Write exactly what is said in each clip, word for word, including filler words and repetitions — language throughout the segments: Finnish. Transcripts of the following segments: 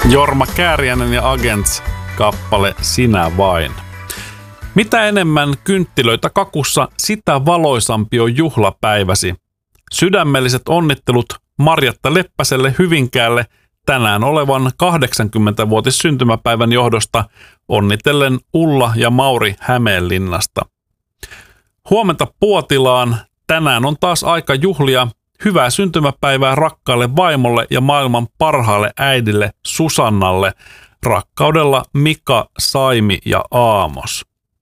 Jorma Kääriäinen ja Agents kappale Sinä vain. Mitä enemmän kynttilöitä kakussa, sitä valoisampi on juhlapäiväsi. Sydämelliset onnittelut Marjatta Leppäselle Hyvinkäälle tänään olevan kahdeksankymmenvuotis syntymäpäivän johdosta, onnitellen Ulla ja Mauri Hämeenlinnasta. Huomenta Puotilaan, tänään on taas aika juhlia. Hyvää syntymäpäivää rakkaalle vaimolle ja maailman parhaalle äidille Susannalle. Rakkaudella Mika, Saimi ja Aamos.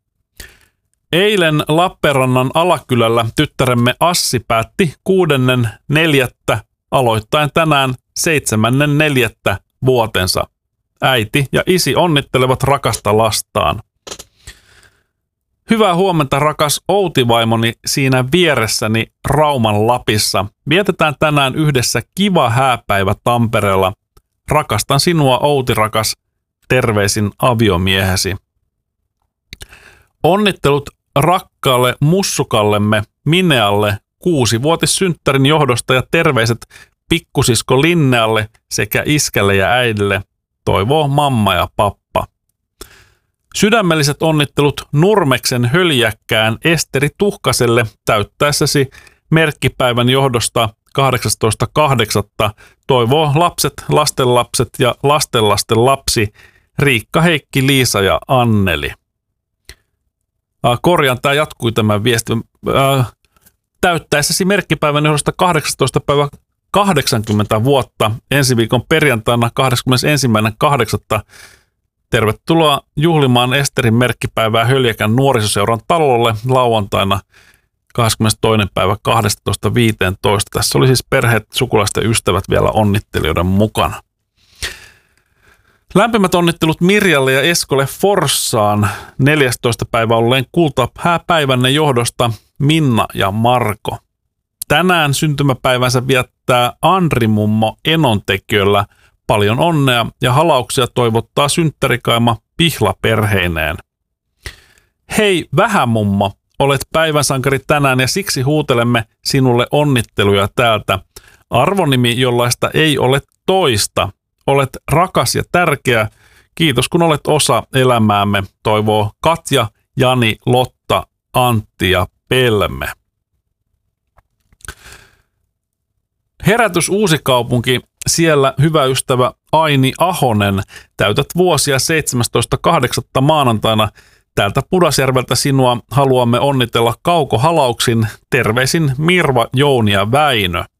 Eilen Lappeenrannan Alakylällä tyttäremme Assi päätti kuudennen neljättä aloittaen tänään seitsemännen neljättä vuotensa. Äiti ja isi onnittelevat rakasta lastaan. Hyvää huomenta rakas Outi-vaimoni siinä vieressäni Rauman Lapissa. Vietetään tänään yhdessä kiva hääpäivä Tampereella. Rakastan sinua Outi rakas, terveisin aviomiehesi. Onnittelut rakkaalle mussukallemme Minealle kuusivuotissynttärin johdosta ja terveiset pikkusisko Linnealle sekä iskälle ja äidille, toivoo mamma ja pappa. Sydämelliset onnittelut Nurmeksen höljäkkään Esteri Tuhkaselle täyttäessäsi merkkipäivän johdosta kahdeksastoista kahdeksatta toivoo lapset, lastenlapset ja lastenlasten lapsi Riikka, Heikki, Liisa ja Anneli. Äh, korjaan, tämä jatkui tämän viesti. Äh, täyttäessäsi merkkipäivän johdosta kahdeksastoista päivä kahdeksankymmentä vuotta ensi viikon perjantaina kahdeskymmenesensimmäinen kahdeksatta Tervetuloa juhlimaan Esterin merkkipäivää Höljäkän nuorisoseuran talolle lauantaina kahdeskymmenestoinen päivä kahdestoista viisitoista. Tässä oli siis perheet, sukulaiset ja ystävät vielä onnittelijoiden mukana. Lämpimät onnittelut Mirjalle ja Eskolle Forssaan neljästoista päivä olleen kultahääpäivänne johdosta Minna ja Marko. Tänään syntymäpäivänsä viettää Andri-mummo Enontekiöllä. Paljon onnea ja halauksia toivottaa synttärikaima Pihla perheineen. Hei vähämummo, olet päivänsankari tänään ja siksi huutelemme sinulle onnitteluja täältä. Arvonimi, jollaista ei ole toista. Olet rakas ja tärkeä. Kiitos kun olet osa elämäämme, toivoo Katja, Jani, Lotta, Antti ja Pelme. Herätys Uusikaupunki. Siellä hyvä ystävä Aini Ahonen, täytät vuosia seitsemästoista kahdeksatta maanantaina. Täältä Pudasjärveltä sinua haluamme onnitella kaukohalauksin. Terveisin Mirva, Jouni ja Väinö.